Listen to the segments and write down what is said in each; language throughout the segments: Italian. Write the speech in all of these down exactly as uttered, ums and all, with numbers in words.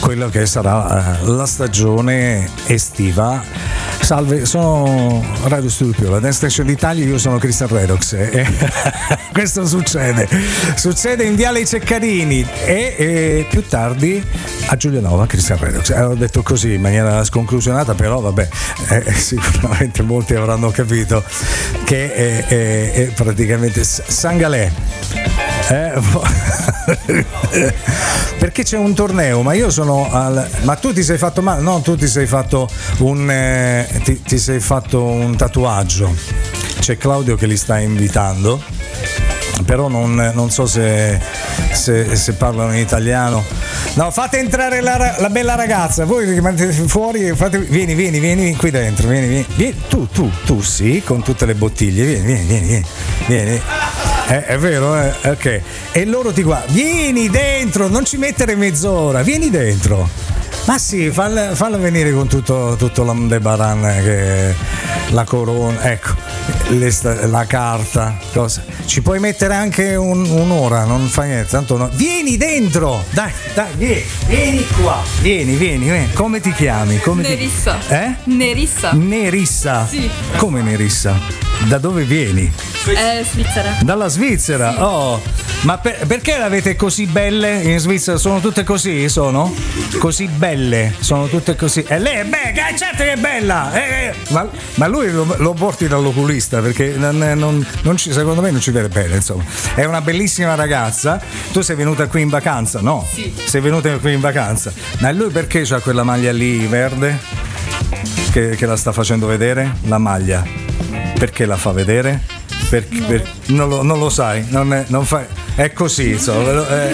quello che sarà la stagione estiva. Salve, sono Radio Studio Più, la Dance Station d'Italia, io sono Cristian Redox e questo succede succede in Viale Ceccarini e, e più tardi a Giulianova Cristian Redox. Eh, ho detto così in maniera sconclusionata, però vabbè, eh, sicuramente molti avranno capito che è, è, è praticamente San Galè. Eh, perché c'è un torneo, ma io sono al, ma tu ti sei fatto male? No, tu ti sei fatto un eh, ti, ti sei fatto un tatuaggio. C'è Claudio che li sta invitando, però non, non so se, se, se parlano in italiano. No, fate entrare la, la bella ragazza, voi rimanete fuori, fate, vieni, vieni, vieni qui dentro, vieni, vieni, vieni, tu, tu, tu sì, con tutte le bottiglie, vieni, vieni, vieni, vieni, vieni. Eh, è vero, eh? Ok. E loro ti guardano, vieni dentro, non ci mettere mezz'ora, vieni dentro. Ma sì, falla, falla venire con tutto, tutto l'amdebaran, che la corona, ecco, le, la carta, cosa. Ci puoi mettere anche un, un'ora, non fa niente, tanto no. Vieni dentro, dai, dai, vieni, vieni qua, vieni, vieni, vieni. Come ti chiami? Come Nerissa. Ti... Eh? Nerissa. Nerissa? Sì. Come Nerissa? Da dove vieni? Eh, Svizzera. Dalla Svizzera? Sì. Oh, ma per, perché l'avete così belle in Svizzera? Sono tutte così? Sono? Così belle? Sono tutte così? E lei è bella, certo che è bella! Eh, eh. Ma, ma lui lo, lo porti dall'oculista perché non, non, non ci, secondo me non ci vede bene, insomma. È una bellissima ragazza. Tu sei venuta qui in vacanza? No? Sì. Sei venuta qui in vacanza. Ma lui perché c'ha quella maglia lì verde? Che, che la sta facendo vedere? La maglia. Perché la fa vedere? Per, no. per, non, lo, non lo sai, non è, non fai, è così, insomma. Eh,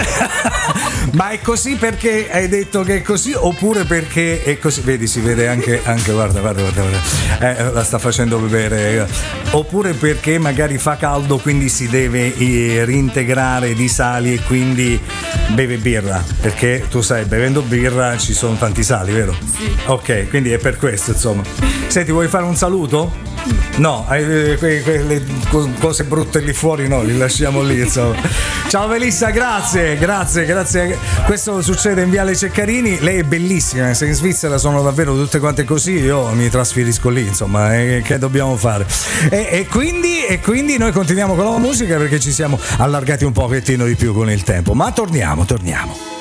ma è così perché hai detto che è così oppure perché è così? Vedi, si vede anche, anche guarda, guarda, guarda, guarda. Eh, la sta facendo bere. Oppure perché magari fa caldo, quindi si deve eh, reintegrare di sali e quindi beve birra, perché tu sai, bevendo birra ci sono tanti sali, vero? Sì. Ok, quindi è per questo, insomma. Senti, vuoi fare un saluto? No, que, que, quelle cose brutte lì fuori no, li lasciamo lì, insomma. Ciao Melissa, grazie, grazie, grazie. Questo succede in Viale Ceccarini, lei è bellissima, se in Svizzera sono davvero tutte quante così, io mi trasferisco lì, insomma, eh, che dobbiamo fare? E, e, quindi, e quindi noi continuiamo con la musica perché ci siamo allargati un pochettino di più con il tempo, ma torniamo, torniamo.